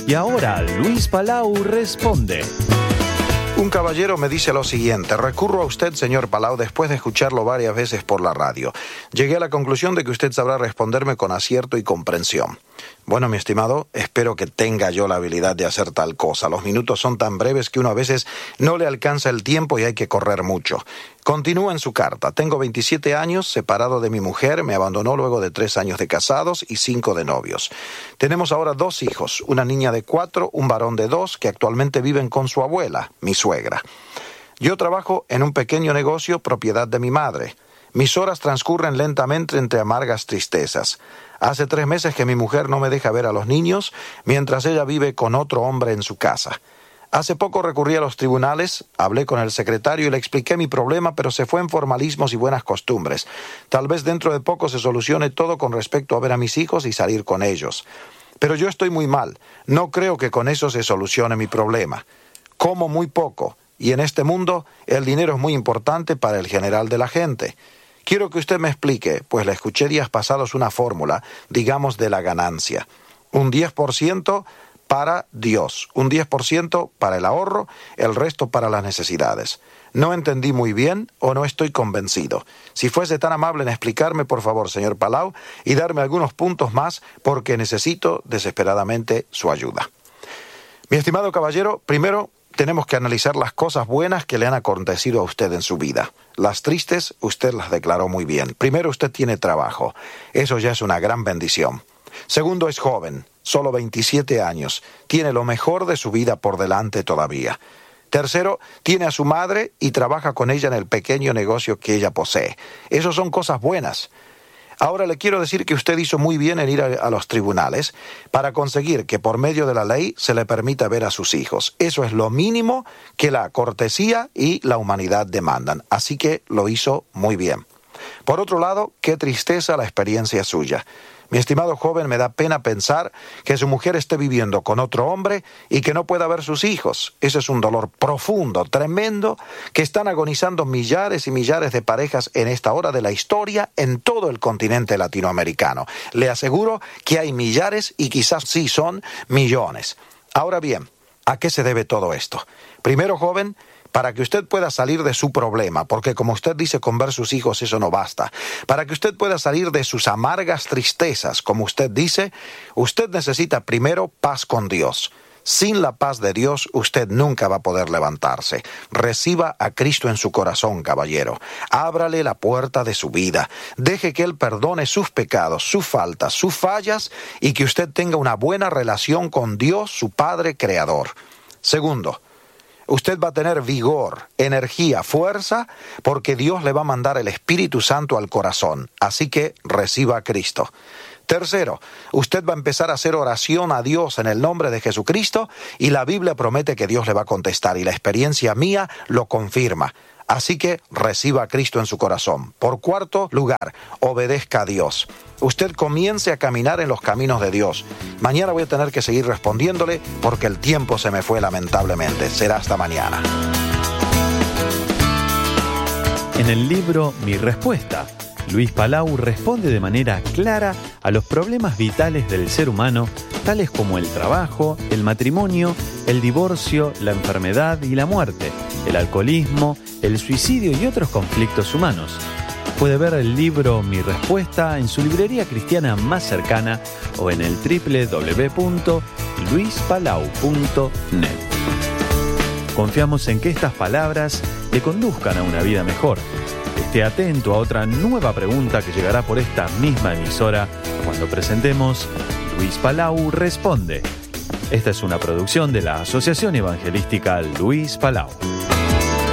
Y ahora Luis Palau responde. Un caballero me dice lo siguiente: recurro a usted, señor Palau, después de escucharlo varias veces por la radio. Llegué a la conclusión de que usted sabrá responderme con acierto y comprensión. Bueno, mi estimado, espero que tenga yo la habilidad de hacer tal cosa. Los minutos son tan breves que uno a veces no le alcanza el tiempo y hay que correr mucho. Continúa en su carta. Tengo 27 años, separado de mi mujer, me abandonó luego de 3 años de casados y 5 de novios. Tenemos ahora 2 hijos, una niña de 4, un varón de 2, que actualmente viven con su abuela, mi suegra. Yo trabajo en un pequeño negocio propiedad de mi madre. Mis horas transcurren lentamente entre amargas tristezas. Hace 3 meses que mi mujer no me deja ver a los niños, mientras ella vive con otro hombre en su casa. Hace poco recurrí a los tribunales, hablé con el secretario y le expliqué mi problema, pero se fue en formalismos y buenas costumbres. Tal vez dentro de poco se solucione todo con respecto a ver a mis hijos y salir con ellos. Pero yo estoy muy mal. No creo que con eso se solucione mi problema. Como muy poco, y en este mundo el dinero es muy importante para el general de la gente. Quiero que usted me explique, pues le escuché días pasados una fórmula, digamos, de la ganancia. Un 10% para Dios, un 10% para el ahorro, el resto para las necesidades. No entendí muy bien o no estoy convencido. Si fuese tan amable en explicarme, por favor, señor Palau, y darme algunos puntos más, porque necesito desesperadamente su ayuda. Mi estimado caballero, primero tenemos que analizar las cosas buenas que le han acontecido a usted en su vida. Las tristes, usted las declaró muy bien. Primero, usted tiene trabajo. Eso ya es una gran bendición. Segundo, es joven, solo 27 años. Tiene lo mejor de su vida por delante todavía. Tercero, tiene a su madre y trabaja con ella en el pequeño negocio que ella posee. Esas son cosas buenas. Ahora le quiero decir que usted hizo muy bien en ir a los tribunales para conseguir que por medio de la ley se le permita ver a sus hijos. Eso es lo mínimo que la cortesía y la humanidad demandan. Así que lo hizo muy bien. Por otro lado, qué tristeza la experiencia suya. Mi estimado joven, me da pena pensar que su mujer esté viviendo con otro hombre y que no pueda ver sus hijos. Ese es un dolor profundo, tremendo, que están agonizando millares y millares de parejas en esta hora de la historia en todo el continente latinoamericano. Le aseguro que hay millares y quizás sí son millones. Ahora bien, ¿a qué se debe todo esto? Primero, joven, para que usted pueda salir de su problema, porque como usted dice, con ver sus hijos eso no basta. Para que usted pueda salir de sus amargas tristezas, como usted dice, usted necesita primero paz con Dios. Sin la paz de Dios, usted nunca va a poder levantarse. Reciba a Cristo en su corazón, caballero. Ábrale la puerta de su vida. Deje que Él perdone sus pecados, sus faltas, sus fallas, y que usted tenga una buena relación con Dios, su Padre Creador. Segundo, usted va a tener vigor, energía, fuerza, porque Dios le va a mandar el Espíritu Santo al corazón. Así que reciba a Cristo. Tercero, usted va a empezar a hacer oración a Dios en el nombre de Jesucristo y la Biblia promete que Dios le va a contestar y la experiencia mía lo confirma. Así que reciba a Cristo en su corazón. Por cuarto lugar, obedezca a Dios. Usted comience a caminar en los caminos de Dios. Mañana voy a tener que seguir respondiéndole porque el tiempo se me fue lamentablemente. Será hasta mañana. En el libro Mi Respuesta, Luis Palau responde de manera clara a los problemas vitales del ser humano, tales como el trabajo, el matrimonio, el divorcio, la enfermedad y la muerte, el alcoholismo, el suicidio y otros conflictos humanos. Puede ver el libro Mi Respuesta en su librería cristiana más cercana o en el www.luispalau.net. Confiamos en que estas palabras le conduzcan a una vida mejor. Esté atento a otra nueva pregunta que llegará por esta misma emisora cuando presentemos Luis Palau Responde. Esta es una producción de la Asociación Evangelística Luis Palau.